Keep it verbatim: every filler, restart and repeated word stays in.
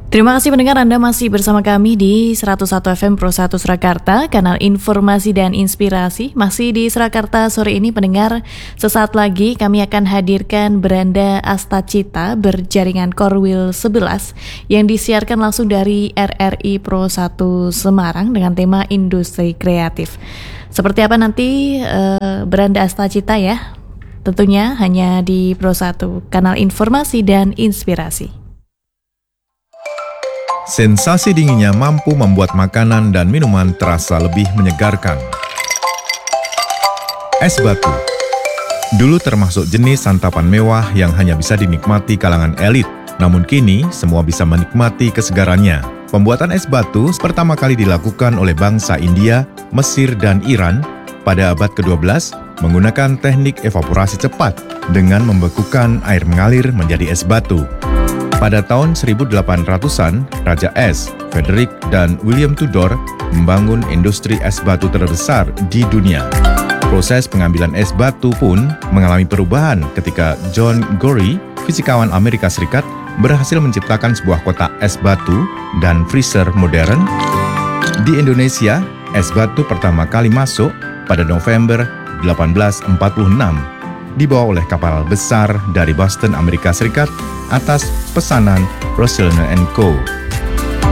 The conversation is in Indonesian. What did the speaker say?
Terima kasih pendengar, Anda masih bersama kami di seratus satu F M Pro satu Surakarta, kanal informasi dan inspirasi. Masih di Surakarta sore ini pendengar, sesaat lagi kami akan hadirkan Beranda Astacita berjaringan Korwil sebelas yang disiarkan langsung dari R R I Pro satu Semarang dengan tema industri kreatif. Seperti apa nanti uh, Beranda Astacita ya? Tentunya hanya di Pro satu, kanal informasi dan inspirasi. Sensasi dinginnya mampu membuat makanan dan minuman terasa lebih menyegarkan. Es batu dulu termasuk jenis santapan mewah yang hanya bisa dinikmati kalangan elit. Namun kini semua bisa menikmati kesegarannya. Pembuatan es batu pertama kali dilakukan oleh bangsa India, Mesir, dan Iran pada abad kedua belas menggunakan teknik evaporasi cepat dengan membekukan air mengalir menjadi es batu. Pada tahun seribu delapan ratusan, Raja Es, Frederick, dan William Tudor membangun industri es batu terbesar di dunia. Proses pengambilan es batu pun mengalami perubahan ketika John Gorrie, fisikawan Amerika Serikat, berhasil menciptakan sebuah kotak es batu dan freezer modern. Di Indonesia, es batu pertama kali masuk pada November delapan belas empat puluh enam. Dibawa oleh kapal besar dari Boston, Amerika Serikat atas pesanan Roselina and Co.